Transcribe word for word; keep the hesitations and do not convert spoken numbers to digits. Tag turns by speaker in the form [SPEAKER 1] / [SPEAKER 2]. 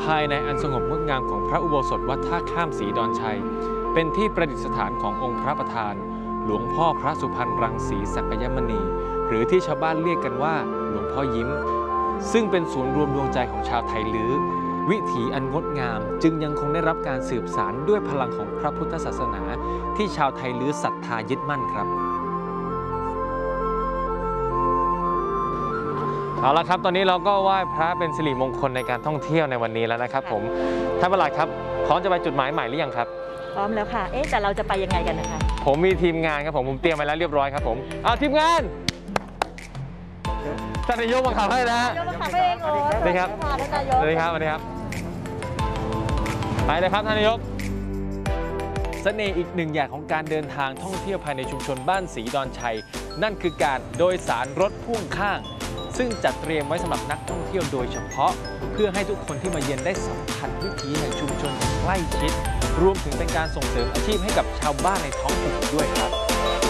[SPEAKER 1] ภายในอันสงบงดงามของพระอุโบสถวัดท่าข้ามศรีดอนชัยเป็นที่ประดิษฐานขององค์พระประธานหลวงพ่อพระสุพรรณรังสีสักยมณีหรือที่ชาวบ้านเรียกกันว่าหลวงพ่อยิ้มซึ่งเป็นศูนย์รวมดวงใจของชาวไทยลื้อวิถีอันงดงามจึงยังคงได้รับการสืบสานด้วยพลังของพระพุทธศาสนาที่ชาวไทยลื้อศรัทธายึดมั่นครับเอาละครับตอนนี้เราก็ไหว้พระเป็นสิริมงคลในการท่องเที่ยวในวันนี้แล้วนะครับผมท่านประหลัดครับพร้อมจะไปจุดหมายใหม่หรือยังครับ
[SPEAKER 2] พร้อมแล้วค่ะเอ๊ะแต่เราจะไปยังไงกันนะคะ
[SPEAKER 1] ผมมีทีมงานครับผมผมเตรียมไว้แล้วเรียบร้อยครับผมเอาทีมงานท่านนายกมาขับให้นะฮะ
[SPEAKER 2] นายกมาขับให้เองโอ้
[SPEAKER 1] สวัสดีครับสวัสดีครับสวัสดีครับไปเลยครับท่านนายกเสน่ห์อีกหนึ่งอย่างของการเดินทางท่องเที่ยวภายในชุมชนบ้านศรีดอนชัยนั่นคือการโดยสารรถพ่วงข้างซึ่งจัดเตรียมไว้สำหรับนักท่องเที่ยวโดยเฉพาะเพื่อให้ทุกคนที่มาเยือนได้สัมผัสวิถีแห่งชุมชนอย่างใกล้ชิดรวมถึงเป็นการส่งเสริมอาชีพให้กับชาวบ้านในท้องถิ่นด้วยครับ